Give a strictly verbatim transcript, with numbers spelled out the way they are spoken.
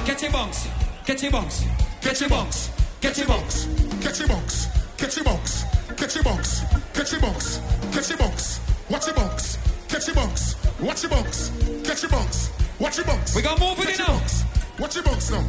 Get your bunks. Get your bunks. Get your bunks. Get your bunks. Get your bunks. Get your bunks. Get your bunks. Get your bunks. Get your bunks. Watch your bunks. Get your bunks. Watch your bunks. Get your bunks. Watch your bunks. We got more for you now. Watch your bunks now.